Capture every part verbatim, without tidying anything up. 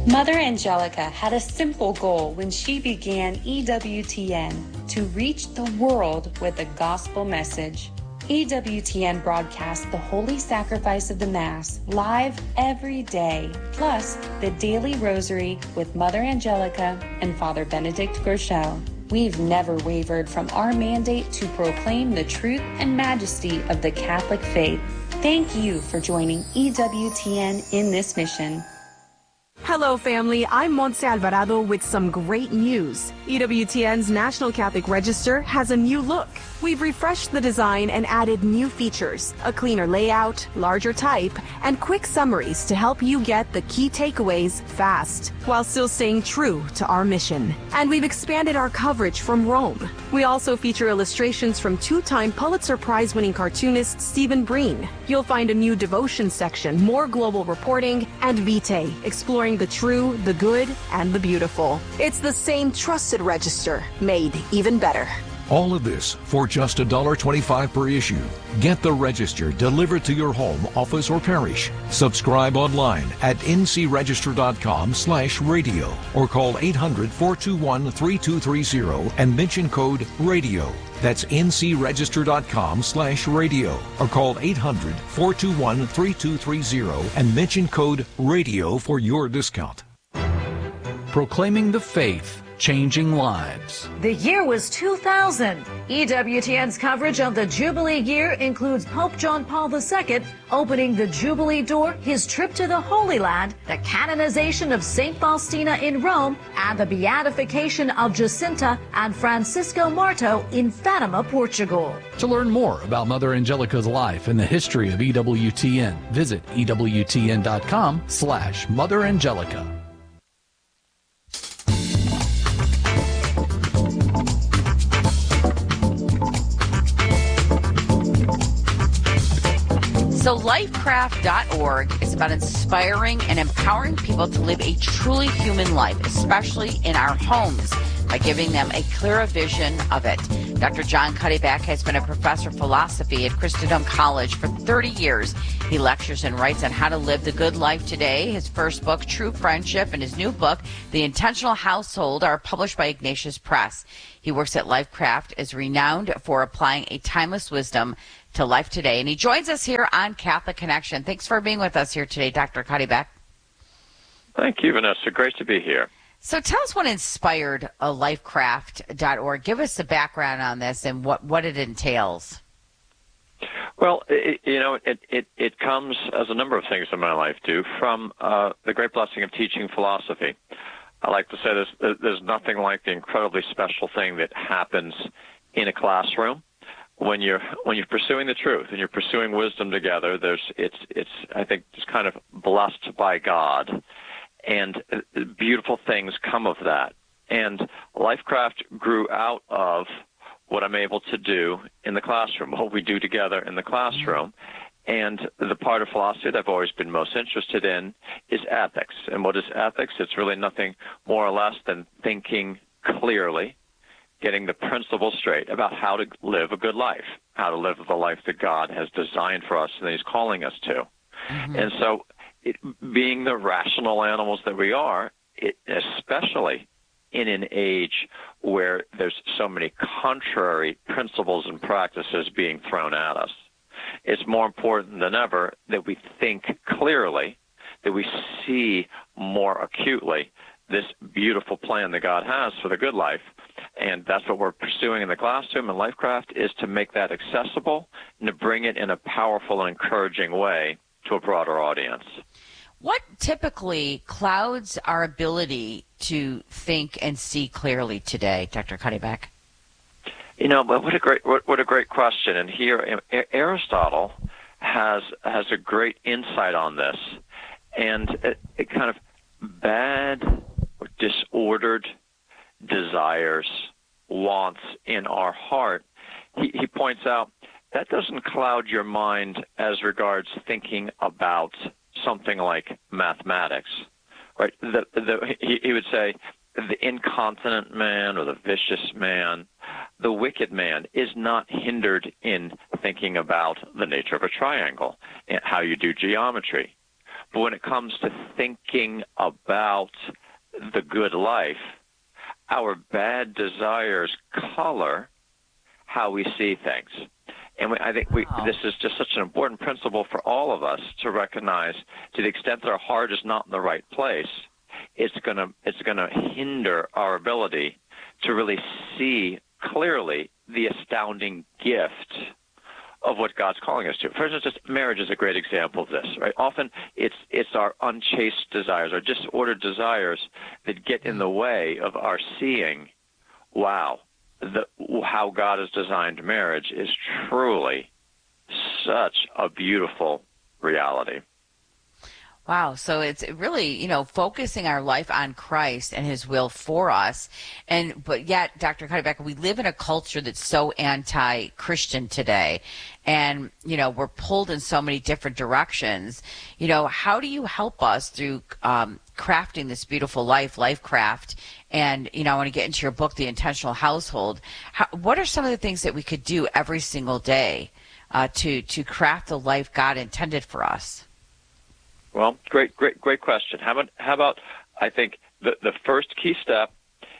Mother Angelica had a simple goal when she began E W T N, to reach the world with a gospel message. E W T N broadcasts the Holy Sacrifice of the Mass live every day, plus the Daily Rosary with Mother Angelica and Father Benedict Groeschel. We've never wavered from our mandate to proclaim the truth and majesty of the Catholic faith. Thank you for joining E W T N in this mission. Hello, family. I'm Montse Alvarado with some great news. E W T N's National Catholic Register has a new look. We've refreshed the design and added new features, a cleaner layout, larger type, and quick summaries to help you get the key takeaways fast, while still staying true to our mission. And we've expanded our coverage from Rome. We also feature illustrations from two-time Pulitzer Prize-winning cartoonist Stephen Breen. You'll find a new devotion section, more global reporting, and Vitae, exploring the true, the good, and the beautiful. It's the same trusted register, made even better. All of this for just one dollar twenty-five per issue. Get the Register delivered to your home, office, or parish. Subscribe online at ncregister.com slash radio or call eight hundred, four two one, three two three zero and mention code RADIO. That's ncregister.com slash radio or call eight hundred, four two one, three two three zero and mention code RADIO for your discount. Proclaiming the faith, changing lives. The year was two thousand. E W T N's coverage of the Jubilee year includes Pope John Paul the Second opening the Jubilee door, his trip to the Holy Land, the canonization of Saint Faustina in Rome, and the beatification of Jacinta and Francisco Marto in Fatima, Portugal. To learn more about Mother Angelica's life and the history of E W T N, visit ewtn.com slash Mother Angelica. So lifecraft dot org is about inspiring and empowering people to live a truly human life, especially in our homes, by giving them a clearer vision of it. Doctor John Cuddeback has been a professor of philosophy at Christendom College for thirty years. He lectures and writes on how to live the good life today. His first book, True Friendship, and his new book, The Intentional Household, are published by Ignatius Press. He works at Lifecraft, is renowned for applying a timeless wisdom to life today. And he joins us here on Catholic Connection. Thanks for being with us here today, Doctor Cuddeback. Thank you, Vanessa. Great to be here. So tell us what inspired uh, lifecraft dot org. Give us the background on this and what, what it entails. Well, it, you know, it, it, it comes, as a number of things in my life do, from uh, the great blessing of teaching philosophy. I like to say there's, there's nothing like the incredibly special thing that happens in a classroom when you're when you're pursuing the truth and you're pursuing wisdom together. There's it's it's I think just kind of blessed by God, and beautiful things come of that. And Lifecraft grew out of what I'm able to do in the classroom, what we do together in the classroom. And the part of philosophy that I've always been most interested in is ethics. And what is ethics? It's really nothing more or less than thinking clearly, getting the principles straight about how to live a good life, how to live the life that God has designed for us and that He's calling us to. Mm-hmm. And so it, being the rational animals that we are, it, especially in an age where there's so many contrary principles and practices being thrown at us, it's more important than ever that we think clearly, that we see more acutely this beautiful plan that God has for the good life. And that's what we're pursuing in the classroom. And Lifecraft is to make that accessible and to bring it in a powerful and encouraging way to a broader audience. What typically clouds our ability to think and see clearly today, Doctor Cuddeback? You know, what a great what, what a great question. And here Aristotle has has a great insight on this. And it, it kind of bad or disordered desires, wants in our heart, he, he points out that doesn't cloud your mind as regards thinking about something like mathematics, right? The, the, he, he would say the incontinent man or the vicious man, the wicked man is not hindered in thinking about the nature of a triangle and how you do geometry. But when it comes to thinking about the good life, our bad desires color how we see things. And we, I think we, Wow. this is just such an important principle for all of us to recognize. To the extent that our heart is not in the right place, it's gonna it's gonna hinder our ability to really see clearly the astounding gift of what God's calling us to. For instance, just marriage is a great example of this, right? Often it's it's our unchaste desires, our disordered desires that get in the way of our seeing, wow, the, how God has designed marriage is truly such a beautiful reality. Wow. So it's really, you know, focusing our life on Christ and his will for us. And, but yet, Doctor Cuddeback, we live in a culture that's so anti-Christian today. And, you know, we're pulled in so many different directions. You know, how do you help us through um, crafting this beautiful life, life craft? And, you know, I want to get into your book, The Intentional Household. How, what are some of the things that we could do every single day uh, to, to craft the life God intended for us? Well, great, great, great question. How about, how about? I think the the first key step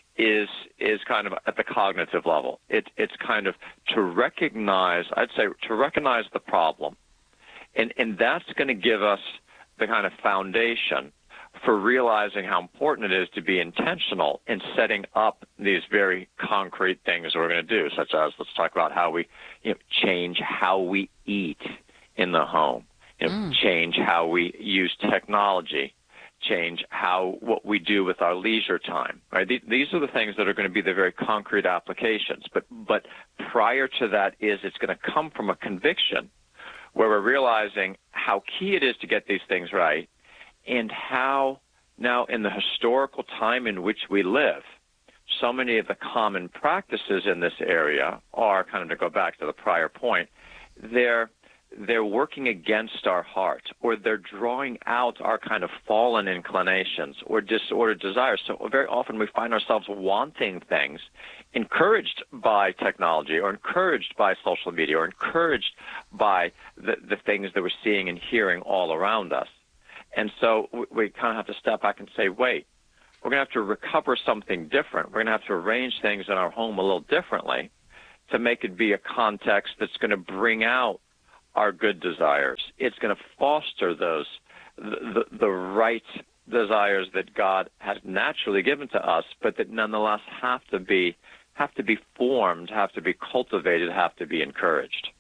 is is kind of at the cognitive level. It it's kind of to recognize. I'd say to recognize the problem, and and that's going to give us the kind of foundation for realizing how important it is to be intentional in setting up these very concrete things we're going to do, such as let's talk about how we you know, change how we eat in the home. You know, mm. Change how we use technology, change how what we do with our leisure time. Right? These, these are the things that are going to be the very concrete applications. But but prior to that is it's going to come from a conviction where we're realizing how key it is to get these things right, and how now in the historical time in which we live, so many of the common practices in this area are, kind of to go back to the prior point, they're they're working against our heart, or they're drawing out our kind of fallen inclinations or disordered desires. So very often we find ourselves wanting things encouraged by technology or encouraged by social media or encouraged by the, the things that we're seeing and hearing all around us. And so we, we kind of have to step back and say, wait, we're going to have to recover something different. We're going to have to arrange things in our home a little differently to make it be a context that's going to bring out our good desires. It's going to foster those, the, the, the right desires that God has naturally given to us, but that nonetheless have to be have to be formed, have to be cultivated, have to be encouraged.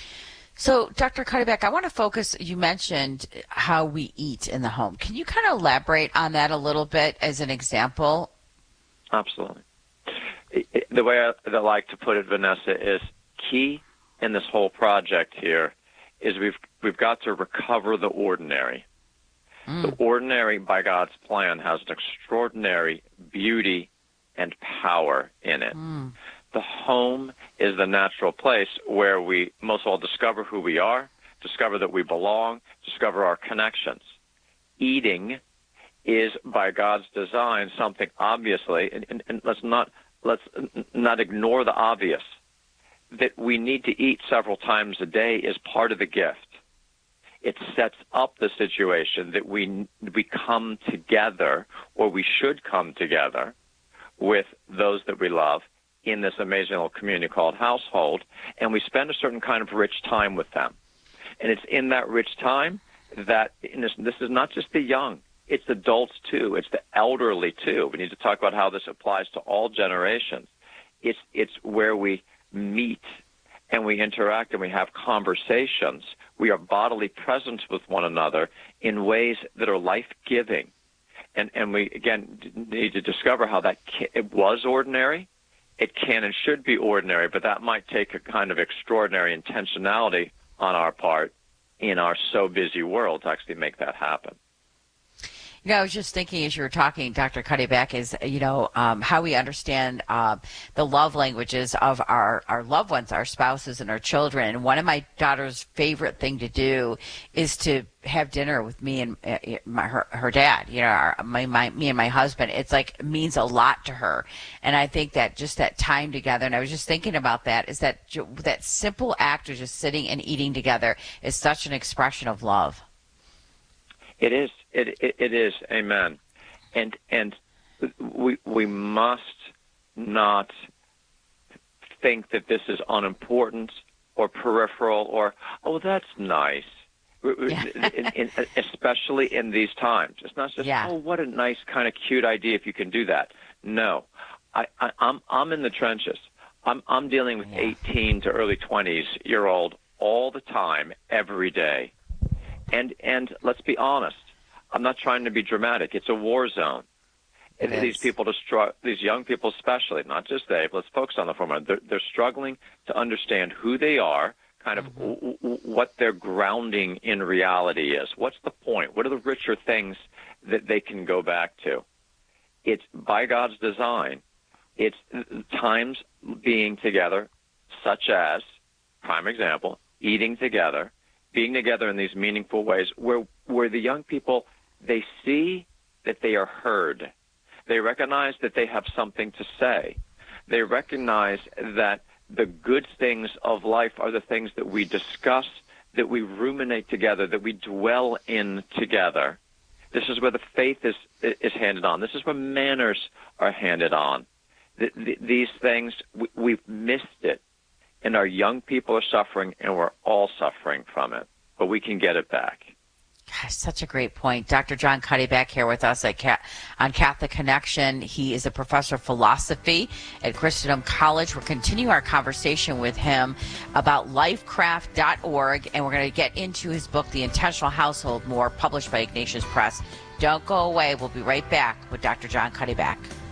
So, Doctor Cuddeback, I want to focus, you mentioned how we eat in the home. Can you kind of elaborate on that a little bit as an example? Absolutely. It, it, the way I, I like to put it, Vanessa, is key in this whole project here is we've we've got to recover the ordinary. Mm. The ordinary, by God's plan, has an extraordinary beauty and power in it. Mm. The home is the natural place where we most of all discover who we are, discover that we belong, discover our connections. Eating is, by God's design, something obviously, and, and, and let's not let's not ignore the obvious, that we need to eat several times a day is part of the gift. It sets up the situation that we we come together, or we should come together, with those that we love in this amazing little community called household, and we spend a certain kind of rich time with them. And it's in that rich time that, and this, this is not just the young, it's adults too, it's the elderly too. We need to talk about how this applies to all generations. It's it's where we meet and we interact and we have conversations. We are bodily present with one another in ways that are life-giving. And and we, again, need to discover how that can, it was ordinary, it can and should be ordinary, but that might take a kind of extraordinary intentionality on our part in our so busy world to actually make that happen. You know, I was just thinking as you were talking, Doctor Cuddeback, is, you know, um, how we understand uh, the love languages of our, our loved ones, our spouses and our children. And one of my daughter's favorite thing to do is to have dinner with me and uh, my, her, her dad, you know, our, my, my, me and my husband. It's like, it means a lot to her. And I think that just that time together, and I was just thinking about that, is that that simple act of just sitting and eating together is such an expression of love. It is. It, it it is. Amen. And and we we must not think that this is unimportant or peripheral or, oh, that's nice. Yeah. in, in, especially in these times. It's not just, yeah. oh, what a nice kind of cute idea if you can do that. No. I, I, I'm I'm in the trenches. I'm I'm dealing with yeah. eighteen to early twenties year old all the time, every day. And and let's be honest. I'm not trying to be dramatic. It's a war zone. It these is. people, destru- these young people especially, not just they, but let's focus on the former. They're, they're struggling to understand who they are, kind of mm-hmm. w- w- what their grounding in reality is. What's the point? What are the richer things that they can go back to? It's by God's design. It's times being together, such as, prime example, eating together, being together in these meaningful ways where where the young people, they see that they are heard. They recognize that they have something to say. They recognize that the good things of life are the things that we discuss, that we ruminate together, that we dwell in together. This is where the faith is is handed on. This is where manners are handed on. The, the, these things, we, we've missed it, and our young people are suffering, and we're all suffering from it. But we can get it back. Gosh, such a great point. Doctor John Cuddy back here with us at Ca- on Catholic Connection. He is a professor of philosophy at Christendom College. We're continuing our conversation with him about lifecraft dot org, and we're going to get into his book, The Intentional Household, more, published by Ignatius Press. Don't go away. We'll be right back with Doctor John Cuddy back.